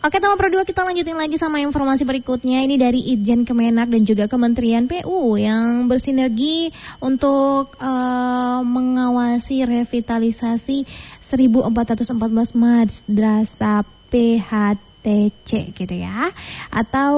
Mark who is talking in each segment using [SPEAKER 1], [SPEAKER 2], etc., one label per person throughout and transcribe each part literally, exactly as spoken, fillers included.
[SPEAKER 1] Oke, teman Pro dua, kita lanjutin lagi sama informasi berikutnya. Ini dari Itjen Kemenak dan juga Kementerian P U yang bersinergi untuk uh, mengawasi revitalisasi seribu empat ratus empat belas madrasah P H T C gitu ya, atau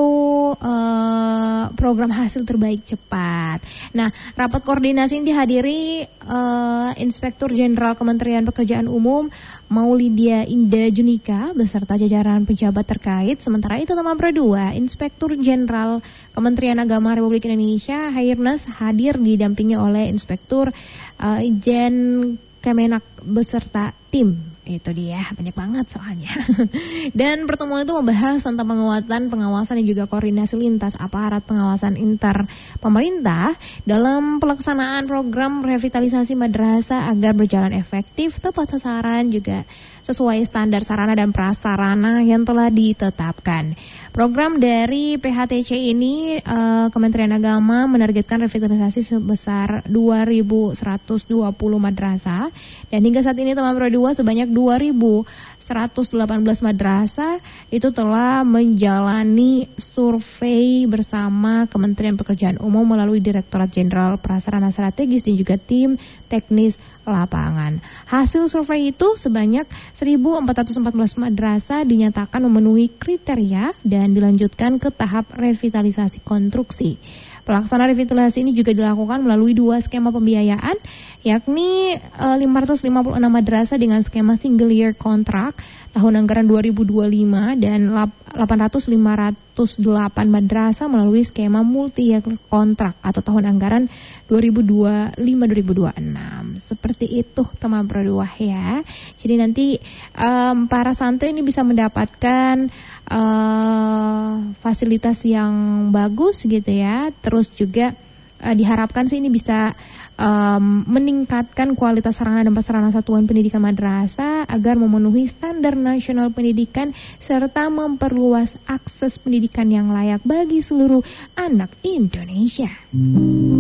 [SPEAKER 1] uh, program hasil terbaik cepat. Nah, rapat koordinasi ini dihadiri uh, Inspektur Jenderal Kementerian Pekerjaan Umum Maulidia Indah Junika beserta jajaran pejabat terkait. Sementara itu, teman Pro dua, Inspektur Jenderal Kementerian Agama Republik Indonesia Hairnas hadir didampingi oleh Inspektur uh, Itjen Kemenak beserta tim. Itu dia, banyak banget soalnya. Dan pertemuan itu membahas tentang penguatan pengawasan dan juga koordinasi lintas aparat pengawasan inter pemerintah dalam pelaksanaan program revitalisasi madrasah agar berjalan efektif, tepat sasaran, juga sesuai standar sarana dan prasarana yang telah ditetapkan. Program dari P H T C ini uh, Kementerian Agama menargetkan revitalisasi sebesar dua ribu seratus dua puluh madrasah, dan hingga saat ini, teman Pro dua, sebanyak dua ribu seratus delapan belas madrasah itu telah menjalani survei bersama Kementerian Pekerjaan Umum melalui Direktorat Jenderal Prasarana Strategis dan juga tim teknis lapangan. Hasil survei itu sebanyak seribu empat ratus empat belas madrasah dinyatakan memenuhi kriteria dan dilanjutkan ke tahap revitalisasi konstruksi. Pelaksanaan revitalisasi ini juga dilakukan melalui dua skema pembiayaan, yakni e, lima ratus lima puluh enam madrasah dengan skema single year contract tahun anggaran dua ribu dua puluh lima dan delapan ratus lima ratus delapan madrasah melalui skema multi year contract atau tahun anggaran dua ribu dua puluh lima dua ribu dua puluh enam. Seperti itu, teman Pro dua ya. Jadi nanti um, para santri ini bisa mendapatkan uh, fasilitas yang bagus gitu ya. Terus juga uh, diharapkan sih ini bisa um, meningkatkan kualitas sarana dan prasarana satuan pendidikan madrasah agar memenuhi standar nasional pendidikan serta memperluas akses pendidikan yang layak bagi seluruh anak Indonesia.